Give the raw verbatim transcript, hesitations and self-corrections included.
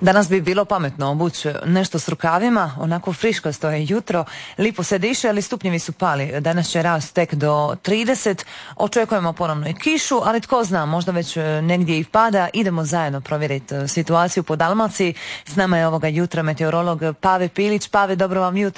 Danas bi bilo pametno obući nešto s rukavima, onako friškasto je jutro, lipo se diše, ali stupnjevi su pali. Danas će rast tek do trideset, očekujemo ponovno i kišu, ali tko zna, možda već negdje i pada. Idemo zajedno provjeriti situaciju po Dalmaciji. S nama je ovoga jutra meteorolog Pave Pilić. Pave, dobro vam jutro.